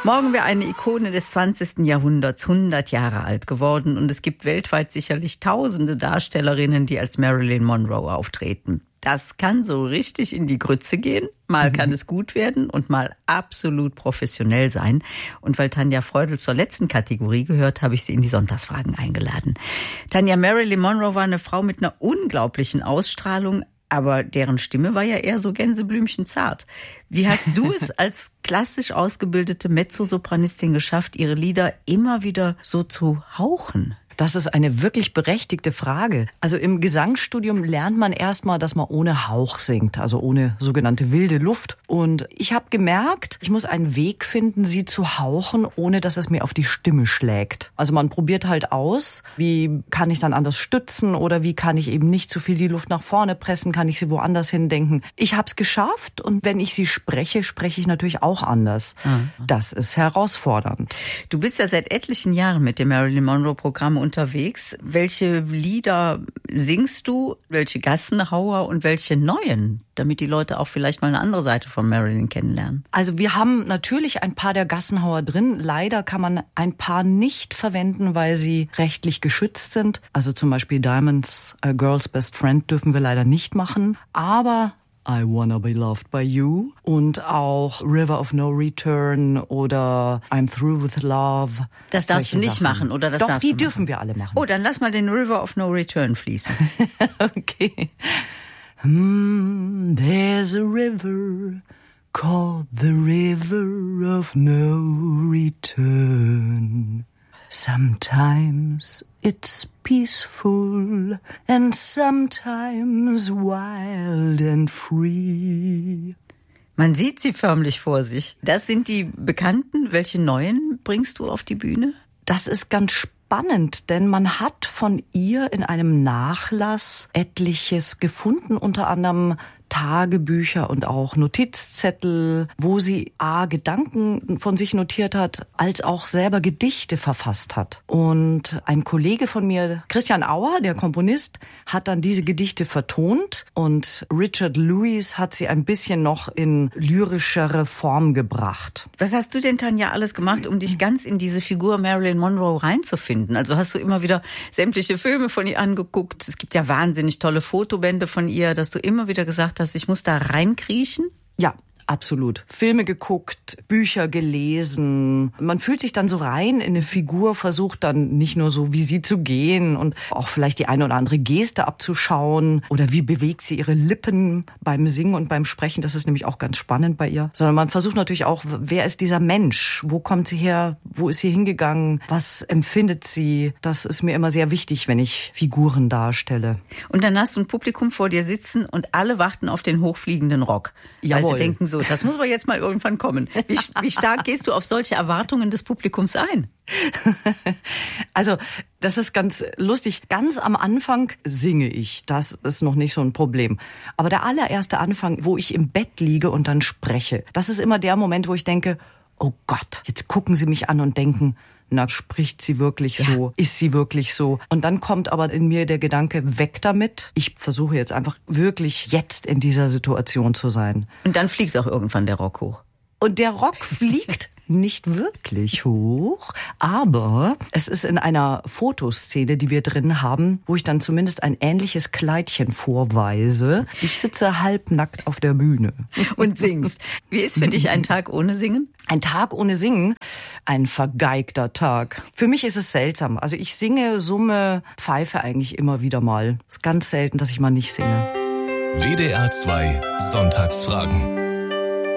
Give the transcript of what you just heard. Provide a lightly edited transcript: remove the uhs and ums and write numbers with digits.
Morgen wäre eine Ikone des 20. Jahrhunderts 100 Jahre alt geworden und es gibt weltweit sicherlich tausende Darstellerinnen, die als Marilyn Monroe auftreten. Das kann so richtig in die Grütze gehen. Mal kann es gut werden und mal absolut professionell sein. Und weil Tanja Freudl zur letzten Kategorie gehört, habe ich sie in die Sonntagsfragen eingeladen. Tanja, Marilyn Monroe war eine Frau mit einer unglaublichen Ausstrahlung, aber deren Stimme war ja eher so gänseblümchenzart. Wie hast du es als klassisch ausgebildete Mezzosopranistin geschafft, ihre Lieder immer wieder so zu hauchen? Das ist eine wirklich berechtigte Frage. Also im Gesangsstudium lernt man erstmal, dass man ohne Hauch singt, also ohne sogenannte wilde Luft. Und ich habe gemerkt, ich muss einen Weg finden, sie zu hauchen, ohne dass es mir auf die Stimme schlägt. Also man probiert halt aus, wie kann ich dann anders stützen oder wie kann ich eben nicht zu viel die Luft nach vorne pressen, kann ich sie woanders hindenken. Ich habe es geschafft und wenn ich sie spreche, spreche ich natürlich auch anders. Das ist herausfordernd. Du bist ja seit etlichen Jahren mit dem Marilyn Monroe-Programm unterwegs. Welche Lieder singst du, welche Gassenhauer und welche neuen, damit die Leute auch vielleicht mal eine andere Seite von Marilyn kennenlernen? Also wir haben natürlich ein paar der Gassenhauer drin. Leider kann man ein paar nicht verwenden, weil sie rechtlich geschützt sind. Also zum Beispiel Diamonds, A Girl's Best Friend dürfen wir leider nicht machen. Aber I Wanna Be Loved by You und auch River of No Return oder I'm Through with Love. Das darfst du nicht machen, oder? Das Doch, darfst die du dürfen wir alle machen. Oh, dann lass mal den River of No Return fließen. Okay. There's a river called the River of No Return. Sometimes it's peaceful and sometimes wild and free. Man sieht sie förmlich vor sich. Das sind die Bekannten. Welche neuen bringst du auf die Bühne? Das ist ganz spannend, denn man hat von ihr in einem Nachlass etliches gefunden, unter anderem Tagebücher und auch Notizzettel, wo sie Gedanken von sich notiert hat, als auch selber Gedichte verfasst hat. Und ein Kollege von mir, Christian Auer, der Komponist, hat dann diese Gedichte vertont und Richard Lewis hat sie ein bisschen noch in lyrischere Form gebracht. Was hast du denn, Tanja, alles gemacht, um dich ganz in diese Figur Marilyn Monroe reinzufinden? Also hast du immer wieder sämtliche Filme von ihr angeguckt? Es gibt ja wahnsinnig tolle Fotobände von ihr, dass du immer wieder gesagt hast, ich muss da reinkriechen? Ja, absolut. Filme geguckt, Bücher gelesen. Man fühlt sich dann so rein in eine Figur, versucht dann nicht nur so wie sie zu gehen und auch vielleicht die eine oder andere Geste abzuschauen oder wie bewegt sie ihre Lippen beim Singen und beim Sprechen. Das ist nämlich auch ganz spannend bei ihr. Sondern man versucht natürlich auch, wer ist dieser Mensch? Wo kommt sie her? Wo ist sie hingegangen? Was empfindet sie? Das ist mir immer sehr wichtig, wenn ich Figuren darstelle. Und dann hast du ein Publikum vor dir sitzen und alle warten auf den hochfliegenden Rock. Jawohl. Weil sie denken so, das muss aber jetzt mal irgendwann kommen. Wie stark gehst du auf solche Erwartungen des Publikums ein? Also, das ist ganz lustig. Ganz am Anfang singe ich. Das ist noch nicht so ein Problem. Aber der allererste Anfang, wo ich im Bett liege und dann spreche, das ist immer der Moment, wo ich denke, oh Gott, jetzt gucken sie mich an und denken, na, spricht sie wirklich so? Ist sie wirklich so? Und dann kommt aber in mir der Gedanke, weg damit. Ich versuche jetzt einfach wirklich jetzt in dieser Situation zu sein. Und dann fliegt auch irgendwann der Rock hoch. Und der Rock fliegt nicht wirklich hoch, aber es ist in einer Fotoszene, die wir drin haben, wo ich dann zumindest ein ähnliches Kleidchen vorweise. Ich sitze halbnackt auf der Bühne. Und singst. Wie ist für dich ein Tag ohne Singen? Ein Tag ohne Singen? Ein vergeigter Tag. Für mich ist es seltsam. Also ich singe, summe, pfeife eigentlich immer wieder mal. Es ist ganz selten, dass ich mal nicht singe. WDR 2 Sonntagsfragen.